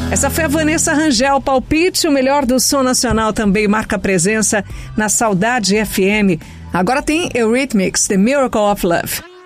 Essa foi a Vanessa Rangel, Palpite, o melhor do som nacional também marca presença na Saudade FM. Agora tem Eurythmics, The Miracle of Love.